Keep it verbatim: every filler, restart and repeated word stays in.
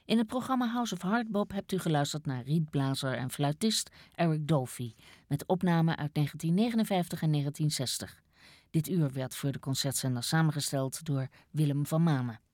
In het programma House of Hardbop hebt u geluisterd naar rietblazer en fluitist Eric Dolphy met opnamen uit negentien negenenvijftig en negentien zestig. Dit uur werd voor de concertzender samengesteld door Willem van Manen.